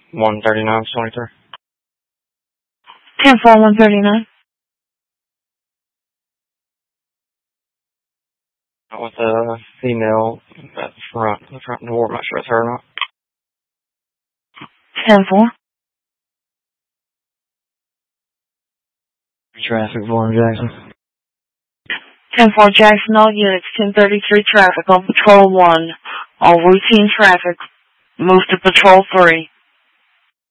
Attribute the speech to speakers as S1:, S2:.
S1: 139-23.
S2: 10-4-139.
S1: With a female at the front door. I'm not sure it's her or not.
S2: 10-4.
S1: Traffic, Warren Jackson.
S2: 10-4 Jackson, all units, 1033 traffic on Patrol 1. All routine traffic, move to Patrol 3.